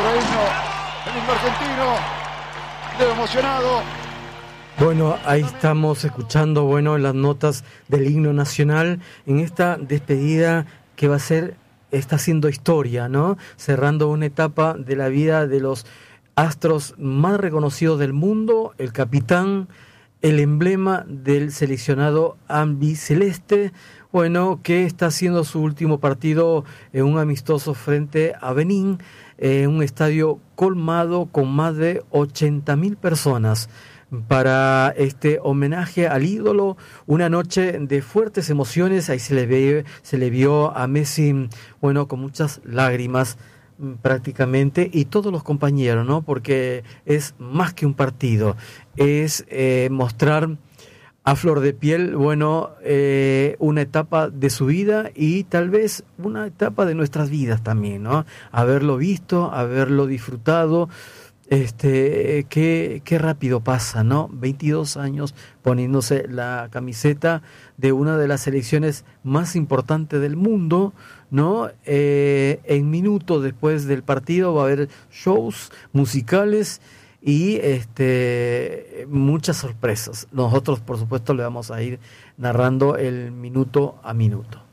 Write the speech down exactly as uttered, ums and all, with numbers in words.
reino, el himno argentino, Leo emocionado. Bueno, ahí estamos escuchando, bueno, las notas del himno nacional en esta despedida que va a ser, está haciendo historia, ¿no? Cerrando una etapa de la vida de los astros más reconocidos del mundo, el capitán, el emblema del seleccionado albiceleste, bueno, que está haciendo su último partido en un amistoso frente a Benín, en un estadio colmado con más de ochenta mil personas. Para este homenaje al ídolo, una noche de fuertes emociones. Ahí se le ve, se le vio a Messi, bueno, con muchas lágrimas prácticamente, y todos los compañeros, ¿no? Porque es más que un partido, es eh, mostrar a flor de piel, bueno, eh, una etapa de su vida y tal vez una etapa de nuestras vidas también, ¿no? Haberlo visto, haberlo disfrutado. Este, qué, qué rápido pasa, ¿no? veintidós años poniéndose la camiseta de una de las selecciones más importantes del mundo, ¿no? Eh, en minutos después del partido va a haber shows musicales y este, muchas sorpresas. Nosotros, por supuesto, le vamos a ir narrando el minuto a minuto.